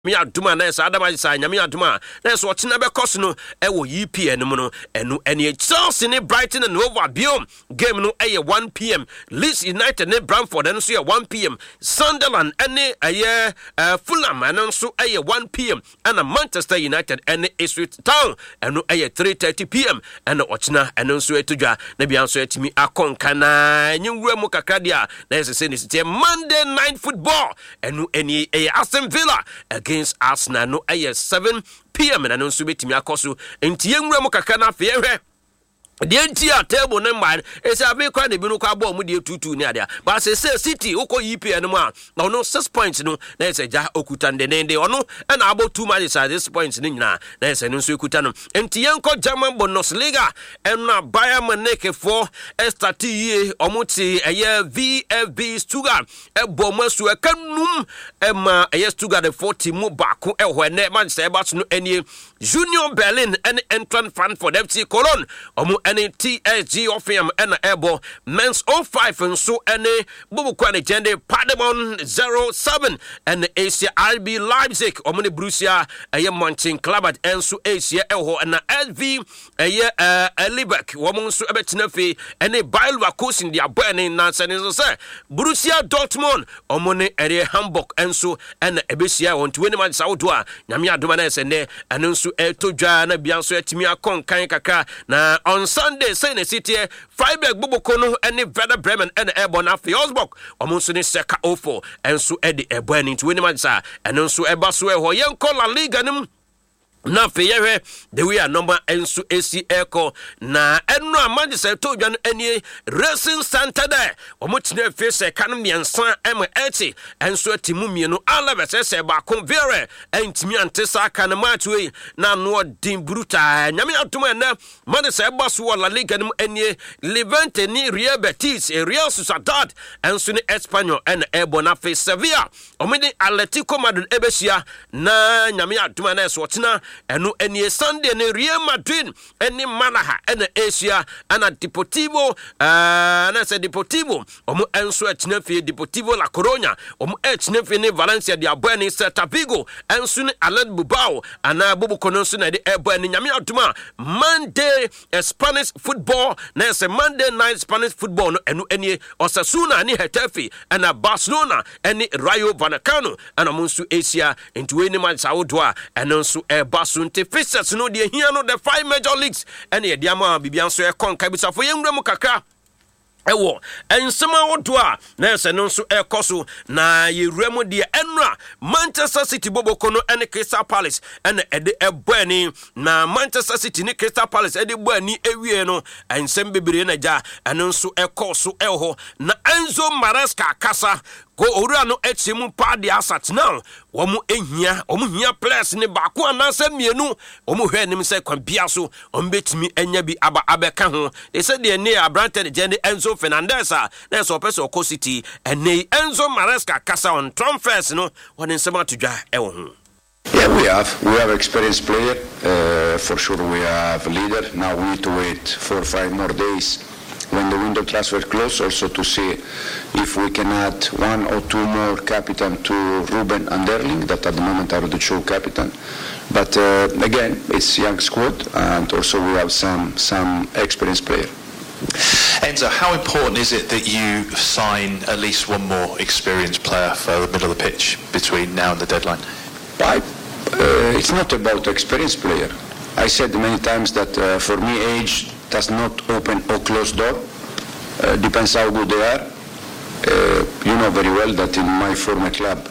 me aduma na sa adama sa nyame aduma na so ochina be cost no e wo EPN no no enu ene Chelsea ne Brighton and Hove Albion game no 1 p.m. Leeds United ne Brentford and so 1 p.m. Sunderland ene Fulham and so 1 p.m. and Manchester United ene Ipswich Town enu 3:30 p.m. and ochina enu so etudwa na bia so etimi akonka na nyinwura mu kakra dia na yesese ne sitie Monday Night Football enu ene Aston Villa against Arsenal no 7 p.m. and anonso betimi akoso enti yenwura mu kakra na fe hwe the entire table number is a big kind of binuka bomb with you 2-2 near there. But say City, Oko EPN, no 6 points, no, there's a ja okutan de nende or no, and about 2 matches at this point in na, there's a no sukutano. And Tianco German Bundesliga, and now Bayern Munich for Estati, Omuti, a year VFB Stuttgart, a Bomasu, a Canum, a yes Stuttgart, the 40 Mubaku, a when Manchester, but no any Junior Berlin, and entrant fan for FC Cologne, any TSG of him and Ebo men's 05 and so any Bubu Quanigende Pademon 07 and Asia RB Leipzig Omni Borussia a Montin Club at Ensu Asia Eho and LV a year Libeck woman so abetnefi and a Bailwa course in the burning nonsense say Borussia Dortmund Omone area Hamburg Ensu and Ebesia on 20 months outdoor Namia Dumanes and Ensu Etoja na Bianso Etimia Kon Kankaka na on Sunday, saying City, Freiburg, Bubukono, and Werder Bremen, and Airborne after Osborg, Omonsun Seka 04, and so Eddie Airborne into Winnemansa, and also Ebasue, or young Cola Liga. Na feyere the we are number ensu AC Echo na enno Manchester to dwan anie Racing Center there omotine face kan miensan M80 enso atimu mienu alabese se ba convere entimi antesa kan match we na no din bruta nyame atoma na Manchester baso la Liga nim anie Levante ni Real Betis Real Sociedad enso ni Espanyol en Ebona face Sevilla omini Atletico Madrid ebesia na nyame atoma na so tina enu eni Sunday ne Real Madrid eni Malaga ena Asia ana Deportivo na se Deportivo omo enso etnefe Deportivo La Coruña omo etnefe ne Valencia de Abani Celta Vigo enso ne Atletico Bilbao ana bobo kononso na de Ebani nyame aduma Monday Spanish football na se Monday night Spanish football no enu eni Osasuna ni Getafe ana Barcelona eni Rayo Vallecano ana monsu Asia into any man Saudwa enso Basunte Fishes no de here no the 5 major leagues and the diama bibianso e kon kabisa fo yenwura mu kakra ewo ensema wodoa na ese no so ekoso na yewura de enra Manchester City bobokono ene Crystal Palace ene ede ebani na Manchester City ni Crystal Palace ede bani ewie no ensem bebere na ja ene so ekoso eho na Enzo Maresca kasa go owura no echimu pa de asat now womu ehia hia players ne baako anase mienu womu hwe nim se kwan bia so ombetimi enya bi abeka ho e se de ne Abrante de Enzo Fernandez na so person ko City ene Enzo Maresca kasa on transfers no won nsema todwa ewo ho. Yeah, we have experienced player. For sure we have a leader. Now we need to wait 4 or 5 more days when the window transfer close, also to see if we can add 1 or 2 more captain to Ruben and Erling, that at the moment are the show captain. But again, it's young squad, and also we have some experienced player. Enzo, how important is it that you sign at least one more experienced player for the middle of the pitch between now and the deadline? It's not about experienced player. I said many times that for me age does not open or close door. Depends how good they are. You know very well that in my former club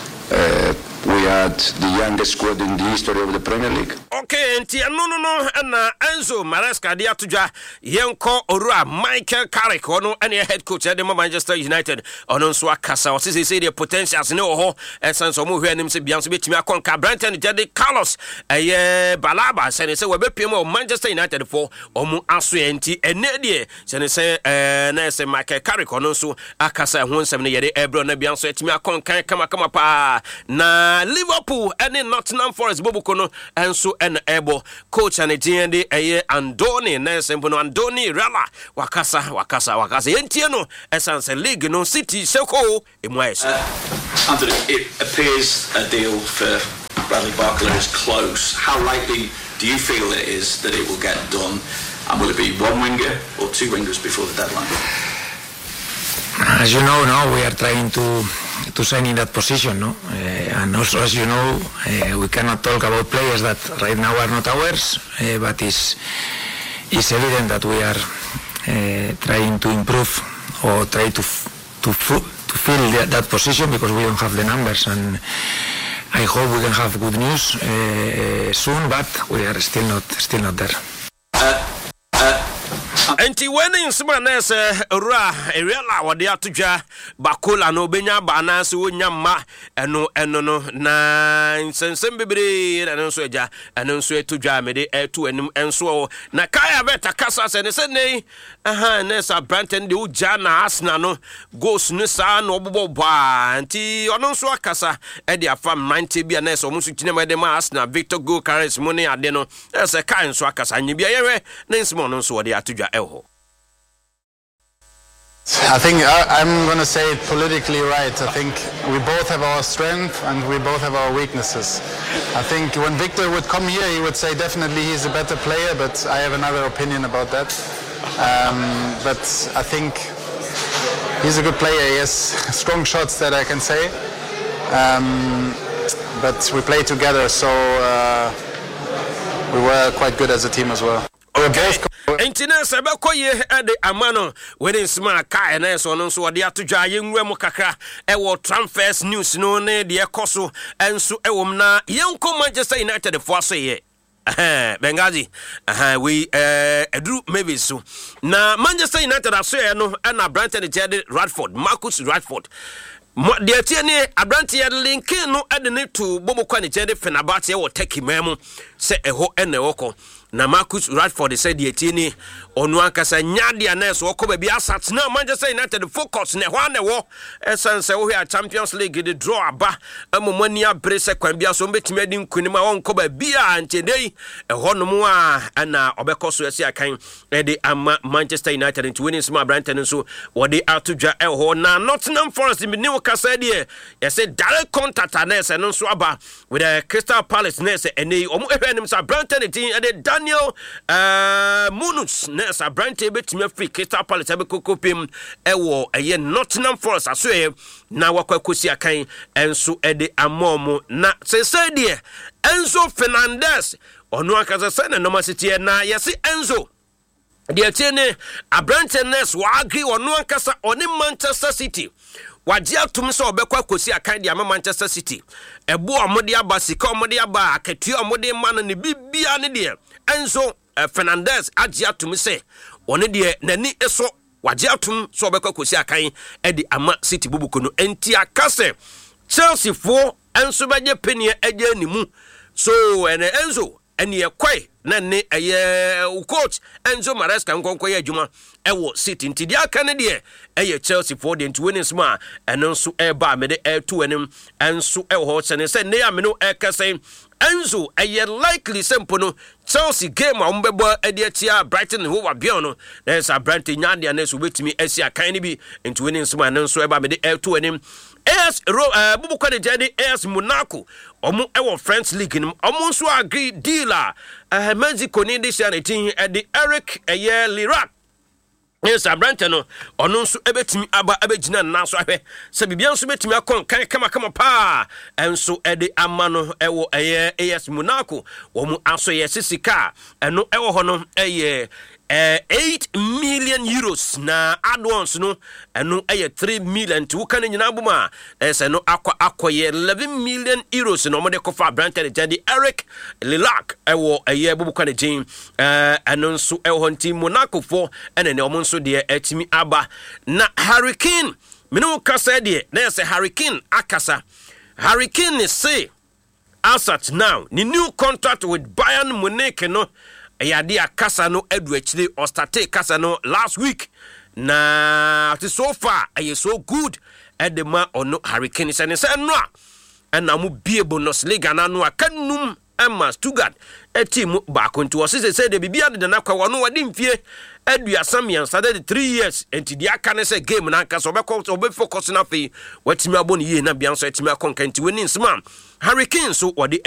we had the youngest squad in the history of the Premier League. Okay, no, and Enzo Maresca dia tuja yenko orua Michael Carrick ono any head coach at the Manchester United ono so akasa o say the potentials ne ho essence omo hwe anim se bianso betimi akonka Brentford Jedi Carlos Balaba say we bepiem o Manchester United for omo aso enti ene de say na say Michael Carrick ono so akasa ho nsem ne yede ebro na bianso etimi akonka kama pa na Liverpool and Nottingham Forest Bobukono and so an able coach and a TND a Andoni Nesempono Andoni Rala Wakasa Entiano Essence League no City Soko Imwes. Anthony, it appears a deal for Bradley Barcola is close. How likely do you feel it is that it will get done? And will it be one winger or two wingers before the deadline? As you know, now we are trying to sign in that position, no? And also, as you know, we cannot talk about players that right now are not ours, but it's evident that we are trying to improve or try to fill that position because we don't have the numbers, and I hope we can have good news soon, but we are still not there. Enti winning smanes ra erela wode atodwa Bakola no benya bana se wonya ma eno no na nsensem bebre na nso eja eno nso etodwa mede etu anim enso na kaya beta kasa se ne se nei nesa Branton de uja na Arsenal no goals no sa no obobo ba nti ono nso akasa e de afam 90 bia na so musu kine mede ma Arsenal Victor Go Carres money ade no se kai nso akasa nyibia yewe na nsimo no nso wode atodwa I think I'm going to say it politically right. I think we both have our strength and we both have our weaknesses. I think when Victor would come here, he would say definitely he's a better player, but I have another opinion about that. But I think he's a good player. He has strong shots that I can say. But we play together, so we were quite good as a team as well. Okay. Entina sebekoye ede amano when smart kai na so no so wode atodwa yenwura mu kakra e wo transfers news no ne de ekoso enso e wom na yenko Manchester United for so ye Bengazi we edru maybe so na Manchester United aso ye no na Brighton de Radford Marcus Radford de tiene Abrante linkin no ede ne to bomokwa ne de Fenerbahce wo Turkey memu se eho ene woko na Marcus Rashford said the etini onu ankasa nyade anes wo ko ba bi asat na Manchester United focus ne ho na wo essence wo hia Champions League de draw aba amomani abre se kwan bia so betimi adi nkunim a won ko ba bia anchedei ho no mu a na obekoso esi akan e de ama Manchester United into winning small Brighton so wo de atodwa e ho na Nottingham Forest bi ne wo kasa de e say direct contact anes no so aba with the Crystal Palace ne se eni omo ehwenim sa Brighton e de Daniel Munus nesa Brante betime free Crystal Palace abekokopim ewo eye Nottingham Forest aso na wakwakosi akan enso ede amomo na sese de Enzo Fernandez onu akaza se na normal city na yesi Enzo de tiene Abrante Nes wa agree onu akasa oni Manchester City wajia tum so obekwa kosi akan de Manchester City ebu omode aba sika omode aba akatu omode man ne bibia ne de Enzo Fernandez ajia tum se one de nani eso wajia tum so obekwa kosi akan edi ama City bubuko no enti akase Chelsea fo enso beje penie eje nimu so ene Enzo ene yekwai na ne eye coach Enzo Maresca nkonko ye adwuma ewo City nti dia aka ne de eye Chelsea for the winning smart eno nso eba me de to anim enso ewo chene se ne ya me no ekase Enzo eye likely simple no Chelsea game a mbebo ade atia Brighton ho wa bion no na sa Brighton nyade na so betimi asi akan ne bi into winning smart enso eba me de to anim AS bubuko de jade AS Monaco omo ewo French league nim omo nso agree dealer Mexico ni this year etin the Eric Lirac yes Abrante no ono nso ebetimi aba abegina na so ahwe se bibia nso betimi akon kan kama pa enso ede amano ewo AS Monaco omo aso ye sisika eno ewo ho no 8 million euros na add-ons no eno 3 million to kan nyina buma ese no akoye 11 million euros no mo de kofa Brandon Jadi Eric Lilac ewo bubuka ne jin eno nso ewo team Monaco for ene ne omo nso de atimi aba na Hurricane minu kasa de na ese Hurricane akasa Hurricane say asat now the new contract with Bayern Munich no Yadi akasa no edu actually or starte kasa no last week na so far are so good at the man or no Hurricane and say no ɛna mu bie Bundesliga na no akanum Emma Stuttgart team baako nti wɔse sɛ de bibia de na kwa wɔno wɔde mfie aduasa miɛnsa de 3 years enti de aka ne sɛ game na anka so obɛ focus na fe watimi abɔ ne yie na bia nso atimi akonka nti woni nsema Harry Kane so wɔde